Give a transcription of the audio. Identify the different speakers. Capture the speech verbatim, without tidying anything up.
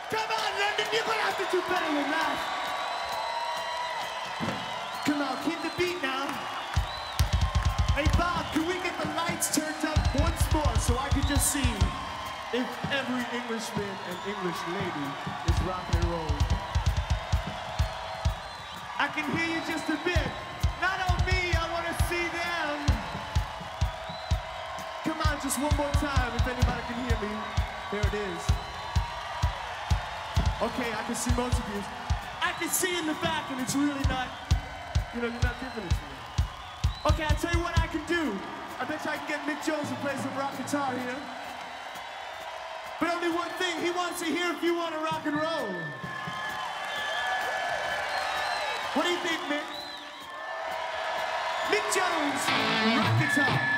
Speaker 1: Come on, London, you're gonna have to do better than that. Come on, keep the beat now. Hey, Bob, can we get the lights turned up once more so I can just see if every Englishman and English lady is rocking and rolling? I can hear you just a bit. Not on me, I want to see them. Come on, just one more time, if anybody can hear me. There it is. Okay, I can see most of you. I can see in the back, and it's really not, you know, you're not giving it to me. Okay, I'll tell you what I can do. I bet you I can get Mick Jones to play some rock guitar here. But only one thing, he wants to hear if you want to rock and roll. What do you think, Mick? Mick Jones, rock guitar.